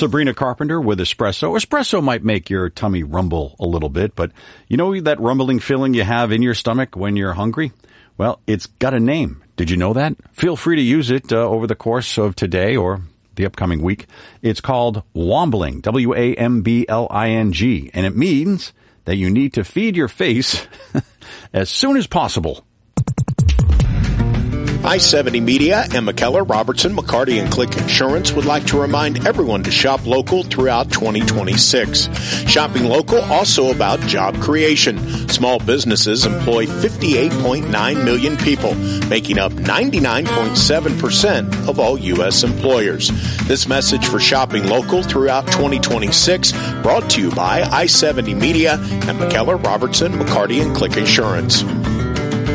Sabrina Carpenter with Espresso. Espresso might make your tummy rumble a little bit, but you know that rumbling feeling you have in your stomach when you're hungry? Well, it's got a name. Did you know that? Feel free to use it over the course of today or the upcoming week. It's called wambling, W-A-M-B-L-I-N-G, and it means that you need to feed your face as soon as possible. I-70 Media and McKellar, Robertson, McCarty, and Click Insurance would like to remind everyone to shop local throughout 2026. Shopping local also about job creation. Small businesses employ 58.9 million people, making up 99.7% of all U.S. employers. This message for shopping local throughout 2026 brought to you by I-70 Media and McKellar, Robertson, McCarty, and Click Insurance.